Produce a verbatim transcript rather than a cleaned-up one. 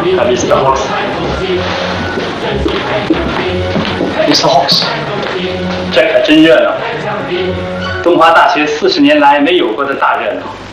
啊，Mister Hawks。 Mister Hawks， 这可真热闹！中华大学四十年来没有过的大热闹。